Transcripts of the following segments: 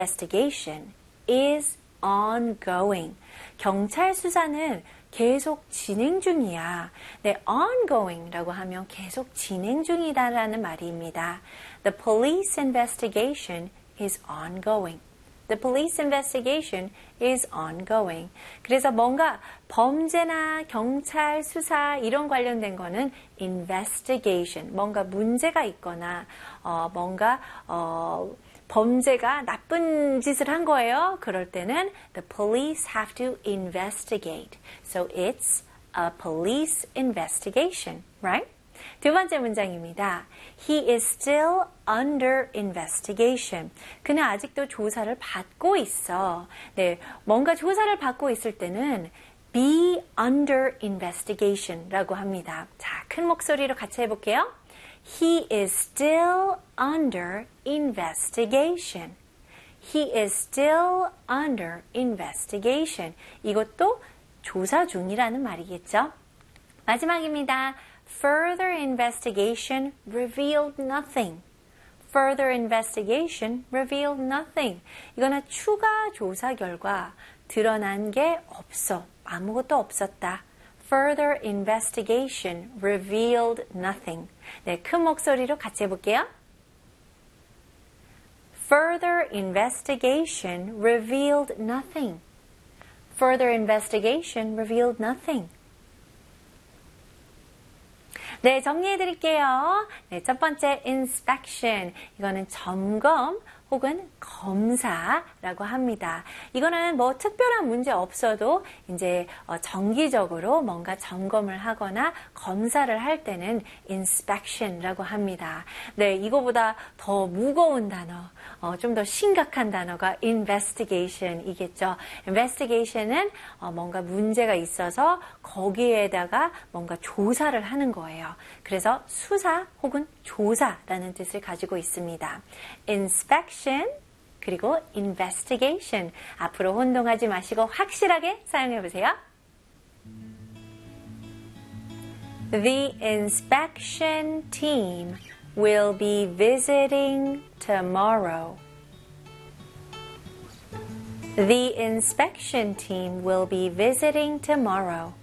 investigation is ongoing. 경찰 수사는 계속 진행 중이야. 네, ongoing라고 하면 계속 진행 중이다라는 말입니다. The police investigation is ongoing. The police investigation is ongoing. 그래서 뭔가 범죄나 경찰 수사 이런 관련된 거는 investigation, 뭔가 문제가 있거나 뭔가 범죄가 나쁜 짓을 한 거예요. 그럴 때는 the police have to investigate. So it's a police investigation, right? 두 번째 문장입니다. He is still under investigation. 그는 아직도 조사를 받고 있어. 네, 뭔가 조사를 받고 있을 때는 be under investigation라고 합니다. 자, 큰 목소리로 같이 해볼게요. He is still under investigation. He is still under investigation. 이것도 조사 중이라는 말이겠죠. 마지막입니다. Further investigation revealed nothing. Further investigation revealed nothing. 이거는 추가 조사 결과 드러난 게 없어. 아무것도 없었다. Further investigation revealed nothing. 네, 큰 목소리로 같이 해볼게요. Further investigation revealed nothing. Further investigation revealed nothing. 네, 정리해 드릴게요. 네, 첫 번째 inspection. 이거는 점검 혹은 검사라고 합니다. 이거는 뭐 특별한 문제 없어도 이제 정기적으로 뭔가 점검을 하거나 검사를 할 때는 inspection라고 합니다. 네, 이거보다 더 무거운 단어, 좀 더 심각한 단어가 investigation이겠죠. investigation은 뭔가 문제가 있어서 거기에다가 뭔가 조사를 하는 거예요. 그래서 수사 혹은 조사라는 뜻을 가지고 있습니다. inspection 그리고 investigation. 앞으로 혼동하지 마시고 확실하게 사용해 보세요. The inspection team will be visiting tomorrow. The inspection team will be visiting tomorrow.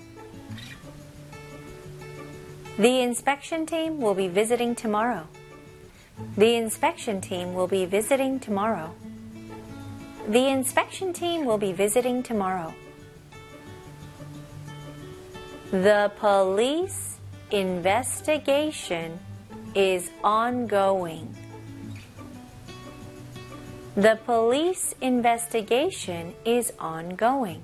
The inspection team will be visiting tomorrow. The inspection team will be visiting tomorrow. The inspection team will be visiting tomorrow. The police investigation is ongoing. The police investigation is ongoing.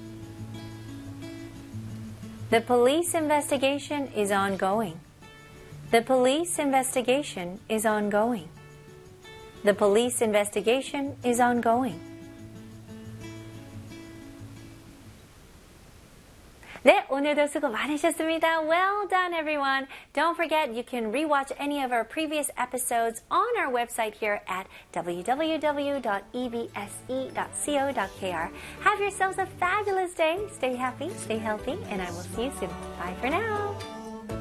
The police investigation is ongoing. The police investigation is ongoing. The police investigation is ongoing. 네, 오늘도 수고 많으셨습니다. Well done, everyone. Don't forget, you can rewatch any of our previous episodes on our website here at www.ebse.co.kr. Have yourselves a fabulous day. Stay happy, stay healthy, and I will see you soon. Bye for now.